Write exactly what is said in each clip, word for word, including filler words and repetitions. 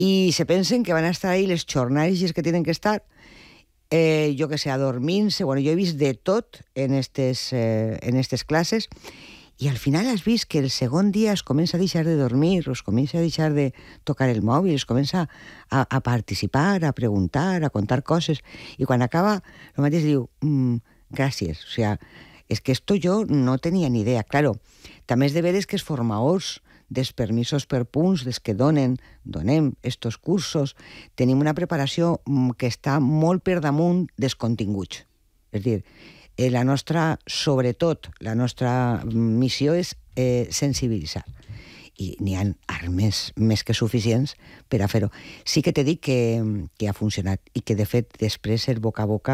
y se pensen que van a estar ahí les jornades que tienen que estar, eh, jo que sé, adormint-se. Bueno, jo he vist de tot en estes, eh, en estes classes, i al final has vist que el segon dia es comença a deixar de dormir, es comença a deixar de tocar el mòbil, es comença a, a participar, a preguntar, a contar coses, i quan acaba, el mateix diu, mm, gràcies, o sea, és que esto jo no tenia ni idea. Claro, també és de veres que els formadors dels permisos per punts, des que donen, donem estos cursos, tenim una preparació que està molt per damunt dels continguts. És a dir, eh, la nostra, sobretot, la nostra missió és eh, sensibilitzar. I n'hi ha armes més que suficients per a fer-ho. Sí que t'he dit que, que ha funcionat i que, de fet, després el boca a boca,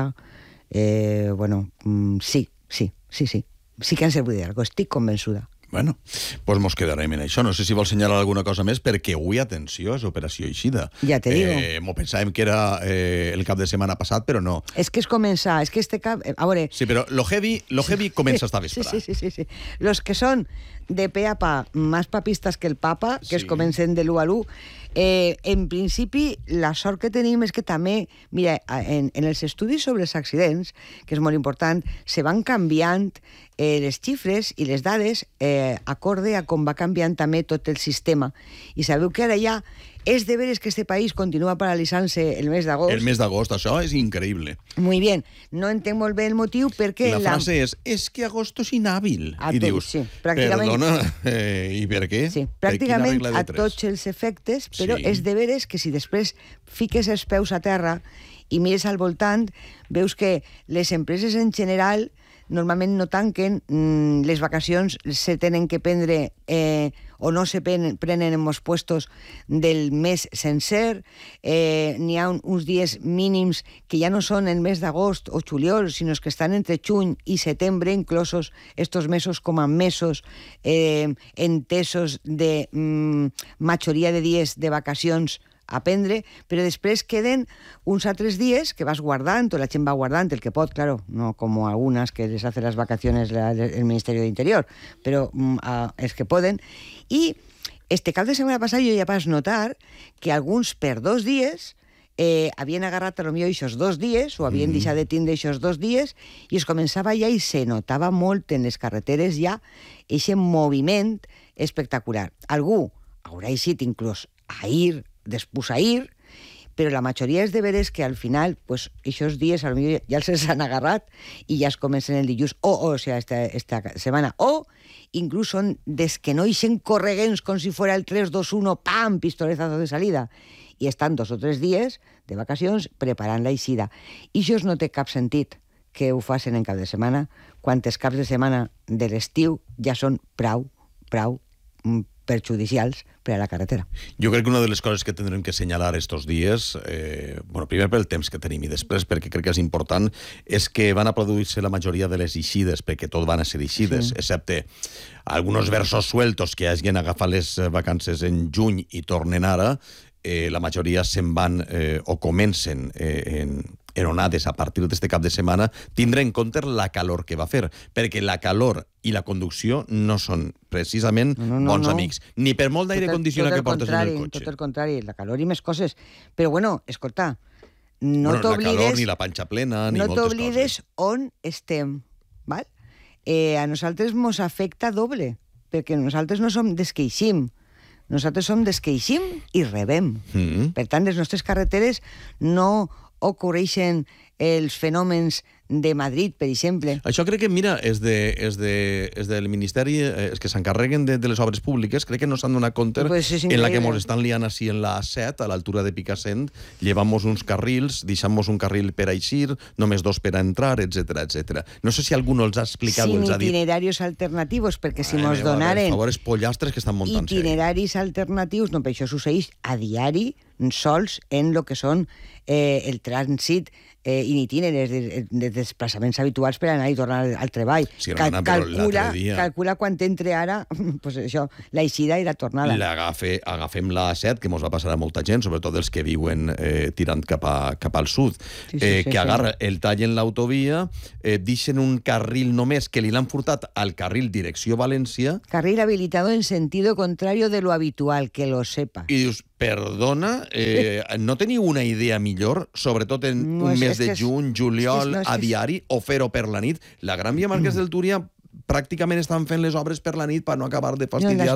eh, bueno, sí, sí, sí, sí. Sí que han servit d'algo, estic convençuda. Bueno, doncs mos quedarem en això. No sé si vols assenyalar alguna cosa més, perquè avui, atenció, és Operació Eixida. Ja te digo. Eh, M'ho pensàvem que era eh, el cap de setmana passat, però no. És que és començar, és que este cap... A veure... Sí, però lo heavy, lo heavy comença esta vesprada. Sí, sí, sí, sí, sí. Los que són de pe a pa, más papistas que el papa, que sí. Es comencen de l'u a l'u, eh, en principi, la sort que tenim és que també, mira, en, en els estudis sobre els accidents, que és molt important, se van canviant eh, les xifres i les dades eh, acorde a com va canviant també tot el sistema. I sabeu que ara ja és de veres que este país continua paralitzant-se el mes d'agost. El mes d'agost, això és increïble. Muy bien. No entenc molt bé el motiu perquè... La frase la... és, és que agosto és inhàbil. A I tot, dius, sí, pràcticament... perdona, eh, i per què? Sí, pràcticament a tots els efectes, però sí. És de veres que si després fiques els peus a terra i mires al voltant, veus que les empreses en general normalment no tanquen, les vacacions se tenen que prendre eh, o no se prenen, prenen en molts puestos del mes sencer, eh, n'hi ha un, uns dies mínims que ja no són el mes d'agost o juliol, sinó que estan entre juny i setembre, inclosos estos mesos com a mesos eh, entesos de mm, majoria de dies de vacacions a prendre, però després queden uns altres dies que vas guardant, o la gent va guardant el que pot, claro, no com algunes que les hace las vacaciones la, el Ministerio de Interior, però mm, a, els que poden. I este cap de setmana passat jo ja vas notar que alguns per dos dies eh, havien agarrat a lo millor aquests dos dies, o havien mm. deixat de tindre aquests dos dies, i es començava ja i se notava molt en les carreteres ja aquest moviment espectacular. Algú haurà eixit inclús a ir després a ir, però la majoria és de veres que al final, pues, aquests dies potser ja els han agarrat i ja es comencen el dilluns, o, o, o sea, esta, esta setmana, o inclús són des que no ixen correguents com si fuera el tres dos uno, pam, pistoletazo de salida, i estan dos o tres dies de vacacions preparant la eixida. I això no té cap sentit que ho facin en cap de setmana, quan els caps de setmana de l'estiu ja són prou, prou perjudicials per a la carretera. Jo crec que una de les coses que tindrem que assenyalar estos dies, eh, bueno, primer pel temps que tenim i després perquè crec que és important, és que van a produir-se la majoria de les eixides, perquè tot van a ser eixides, sí. Excepte alguns versos sueltos que hagin agafat les vacances en juny i tornen ara, eh, la majoria se'n van eh, o comencen eh, en en onades a partir d'este cap de setmana, tindre en compte la calor que va fer, perquè la calor i la conducció no són precisament no, no, bons no, no. amics, ni per molt d'aire condicionat que portes en el cotxe. Tot el contrari, la calor i més coses. Però bueno, escolta, no bueno, t'oblides... La calor, ni la panxa plena, ni no moltes coses. No t'oblides on estem, val? Eh, a nosaltres mos afecta doble, perquè nosaltres no som des que eixim, nosaltres som des que eixim i rebem. Mm-hmm. Per tant, les nostres carreteres no ocorreixen els fenòmens de Madrid, per exemple. Això crec que, mira, és, de, és, de, és del Ministeri, eh, és que s'encarreguen de, de les obres públiques, crec que no s'han donat compte pues en la que ens estan liant així en la A set, a l'altura de Picassent, llevamos uns carrils, deixamos un carril per a eixir, només dos per a entrar, etcètera, etcètera. No sé si algú els ha explicat o els ha dit. Sin itinerarios alternativos, perquè si mos donaren... Per favor, els pollastres que estan muntant-se. Itineraris alternatius, no, per això succeeix a diari, sols en lo que són eh, el trànsit eh, in itineres, de, de desplaçaments habituals per anar i tornar al, al treball. Sí, Cal, Anna, calcula, calcula quan entre ara, pues això, la eixida i la tornada. L'agafe, agafem la A set, que mos va passar a molta gent, sobretot els que viuen eh, tirant cap, a, cap al sud, sí, sí, eh, sí, que sí. agarra el tall en l'autovia, eh, deixen un carril només que li l'han furtat al carril direcció València. Carril habilitado en sentido contrario de lo habitual, que lo sepa. I dius, perdona, eh, no teniu una idea millor, sobretot en no, un és, mes de juny, juliol, no, a diari, o fer-ho per la nit? La Gran Via Marquès del Túria pràcticament estan fent les obres per la nit per no acabar de fastidiar